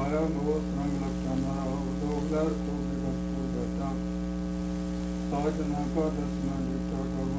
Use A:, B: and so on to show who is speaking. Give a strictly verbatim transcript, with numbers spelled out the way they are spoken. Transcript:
A: ਮਾਇਆ ਮੋਹ ਸੰਗ ਲਖਨਾ ਲੋਕ ਲਹਿਰ ਕੋ ਵਿਗਤ ਕੋ ਜਤਾ ਸਾਜ ਨਾ ਕਾ ਦਸਨਾ ਜਿਤਾ ਕੋ